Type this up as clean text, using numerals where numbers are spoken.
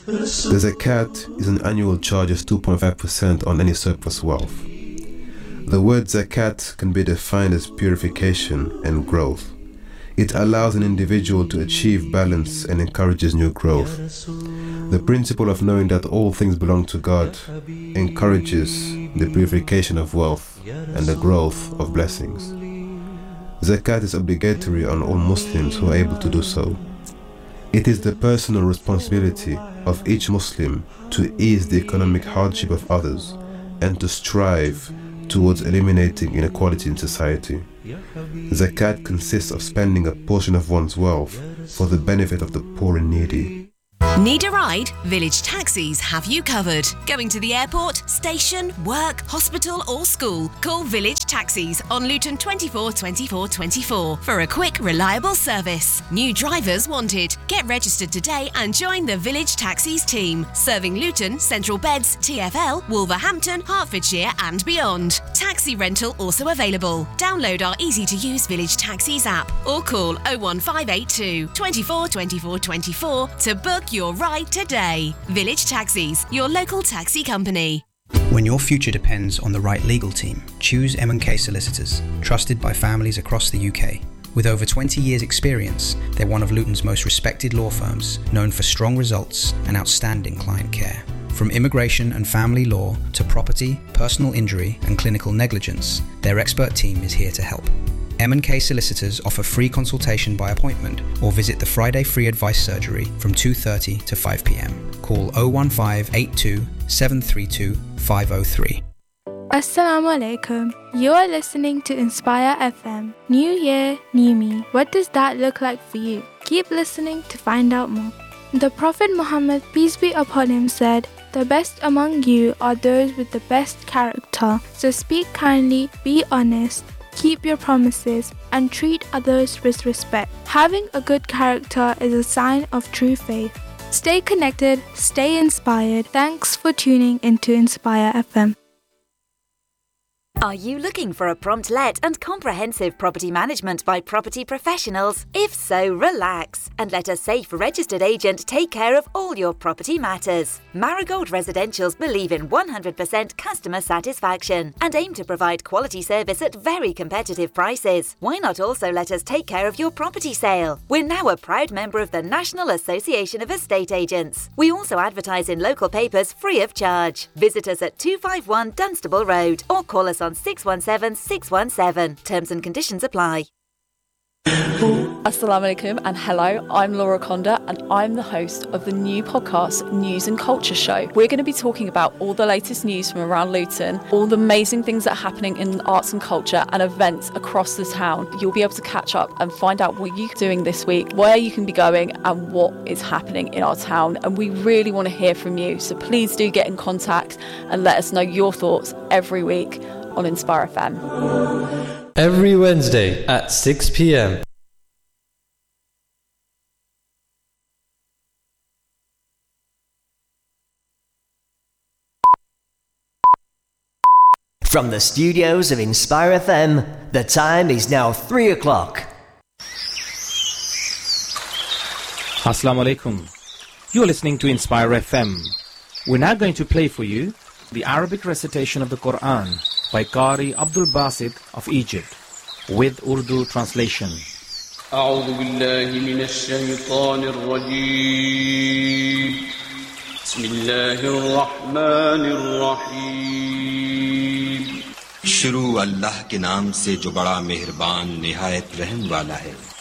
The zakat is an annual charge of 2.5% on any surplus wealth. The word zakat can be defined as purification and growth. It allows an individual to achieve balance and encourages new growth. The principle of knowing that all things belong to God encourages the purification of wealth and the growth of blessings. Zakat is obligatory on all Muslims who are able to do so. It is the personal responsibility of each Muslim to ease the economic hardship of others and to strive towards eliminating inequality in society. Zakat consists of spending a portion of one's wealth for the benefit of the poor and needy. Need a ride? Village Taxis have you covered. Going to the airport, station, work, hospital or school? Call Village Taxis on Luton 24 24 24 for a quick, reliable service. New drivers wanted. Get registered today and join the Village Taxis team, serving Luton, Central Beds, TfL, Wolverhampton, Hertfordshire and beyond. Taxi rental also available. Download our easy-to-use Village Taxis app or call 01582 24 24 24 to book your ride today. Village Taxis, your local taxi company. When your future depends on the right legal team, choose M&K Solicitors, trusted by families across the UK. With over 20 years' experience, they're one of Luton's most respected law firms, known for strong results and outstanding client care. From immigration and family law to property, personal injury and clinical negligence, their expert team is here to help. M&K Solicitors offer free consultation by appointment or visit the Friday Free Advice Surgery from 2:30 to 5 p.m. Call 01582 732 503. Assalamu alaikum. You're listening to Inspire FM. New year, new me. What does that look like for you? Keep listening to find out more. The Prophet Muhammad, peace be upon him, said, "The best among you are those with the best character. So speak kindly, be honest, keep your promises, and treat others with respect." Having a good character is a sign of true faith. Stay connected, stay inspired. Thanks for tuning into Inspire FM. Are you looking for a prompt let and comprehensive property management by property professionals? If so, relax and let a safe registered agent take care of all your property matters. Marigold Residentials believe in 100% customer satisfaction and aim to provide quality service at very competitive prices. Why not also let us take care of your property sale? We're now a proud member of the National Association of Estate Agents. We also advertise in local papers free of charge. Visit us at 251 Dunstable Road or call us on 617 617. Terms and conditions apply. Assalamu alaikum and hello, I'm Laura Conda and I'm the host of the new podcast News and Culture Show. We're going to be talking about all the latest news from around Luton, all the amazing things that are happening in arts and culture and events across the town. You'll be able to catch up and find out what you're doing this week, where you can be going and what is happening in our town, and we really want to hear from you, so please do get in contact and let us know your thoughts every week on Inspire FM. Every Wednesday at 6 p.m. From the studios of Inspire FM, the time is now 3 o'clock. Assalamu alaikum. You're listening to Inspire FM. We're now going to play for you the Arabic recitation of the Quran by Qari Abdul Basit of Egypt with Urdu translation. أعوذ بالله من الشيطان الرجيم بسم الله الرحمن الرحيم शुरू अल्लाह के नाम से जो बड़ा मेहरबान निहायत रहम वाला है।